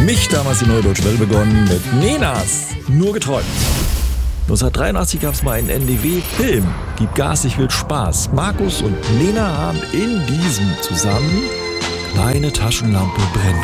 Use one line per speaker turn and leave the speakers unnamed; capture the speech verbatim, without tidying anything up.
mich damals die Neue Deutsche Welle begonnen mit Nenas Nur geträumt. neunzehnhundertdreiundachtzig gab es mal einen N D W-Film, Gib Gas, ich will Spaß. Markus und Nena haben in diesem zusammen Kleine Taschenlampe brennt